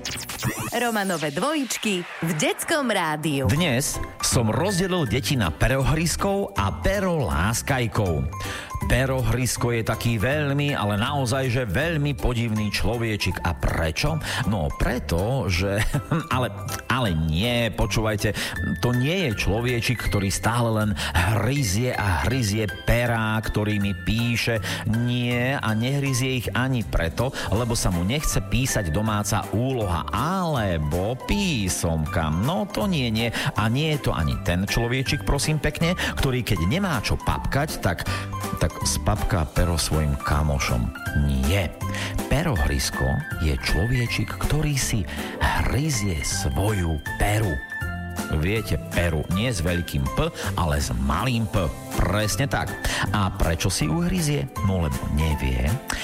Romanové dvojičky v Detskom rádiu. Dnes som rozdelil deti na perohryskov a peroláskajkov. Perohrysko je taký veľmi, ale naozaj, že veľmi podivný človečik. A prečo? No preto, že... Ale nie, počúvajte, to nie je človečik, ktorý stále len hryzie a hryzie perá, ktorými píše. Nie, a nehryzie ich ani preto, lebo sa mu nechce písať domáca úloha, alebo písomka. No to nie. A nie je to ani ten človečik, prosím pekne, ktorý keď nemá čo papkať, tak spapká pero svojim kamošom. Nie. Perohrysko je človečik, ktorý si hryzie svoju peru. Viete, peru nie s veľkým P, ale s malým P. Presne tak. A prečo si uhryzie? No lebo nevie,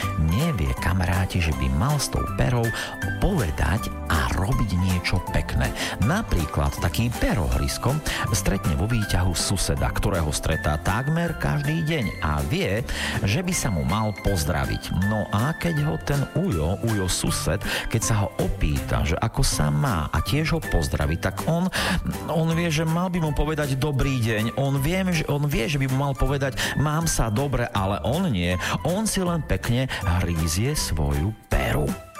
kamaráti, že by mal s tou perou povedať a robiť niečo pekné. Napríklad taký perohrysko stretne vo výťahu suseda, ktorého stretá takmer každý deň a vie, že by sa mu mal pozdraviť. No a keď ho ten ujo sused, keď sa ho opýta, že ako sa má a tiež ho pozdraví, tak on vie, že mal by mu povedať dobrý deň. On vie, že by mu mal povedať mám sa dobre, ale on nie. On si len pekne hryzie svoju peru.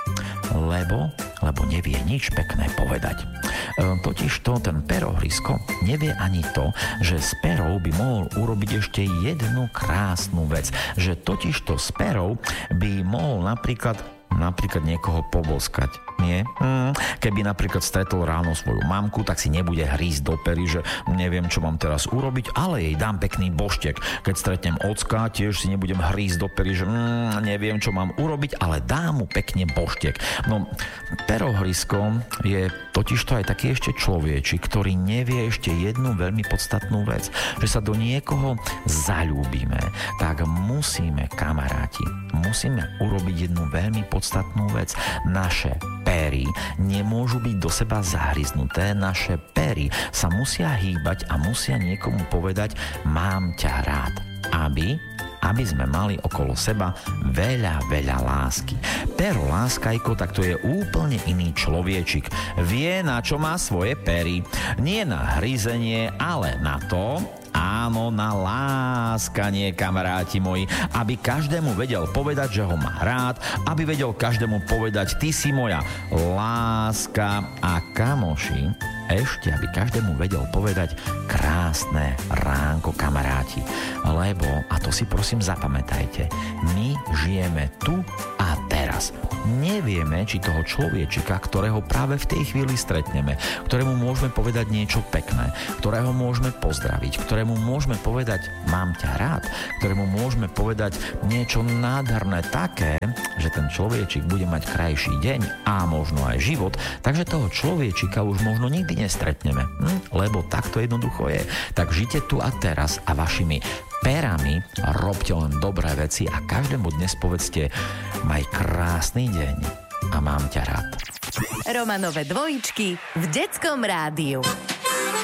Lebo nevie nič pekné povedať. Totižto ten perohrysko nevie ani to, že s perou by mohol urobiť ešte jednu krásnu vec. Že totižto s perou by mohol napríklad niekoho poboskať. Nie? Keby napríklad stretol ráno svoju mamku, tak si nebude hrísť do pery, že neviem, čo mám teraz urobiť, ale jej dám pekný boštek. Keď stretnem ocka, tiež si nebudem hrísť do pery, že neviem, čo mám urobiť, ale dám mu pekne boštek. No, perohrysko je totižto aj taký ešte človečik, ktorý nevie ešte jednu veľmi podstatnú vec, že sa do niekoho zaľúbime, tak musíme, kamaráti, urobiť jednu veľmi podstatnú vec. Naše pery nemôžu byť do seba zahryznuté, naše pery sa musia hýbať a musia niekomu povedať mám ťa rád, aby sme mali okolo seba veľa lásky. Pero láskajko, tak to je úplne iný človečik. Vie, na čo má svoje pery. Nie na hryzenie, ale na to, áno, na láskanie, kamaráti moji. Aby každému vedel povedať, že ho má rád, aby vedel každému povedať, ty si moja láska a kamoši. Ešte, aby každému vedel povedať krásne ránko, kamaráti. Lebo, a to si prosím zapamätajte, my žijeme tu a teraz. Nevieme, či toho človečika, ktorého práve v tej chvíli stretneme, ktorému môžeme povedať niečo pekné, ktorého môžeme pozdraviť, ktorému môžeme povedať mám ťa rád, ktorému môžeme povedať niečo nádherné také, že ten človečik bude mať krajší deň a možno aj život, takže toho človečika už možno nikdy nestretneme. Lebo takto jednoducho je. Tak žite tu a teraz a vašimi perami robte len dobré veci a každému dnes povedzte maj krásny deň a mám ťa rád. Romanové dvojičky v Detskom rádiu.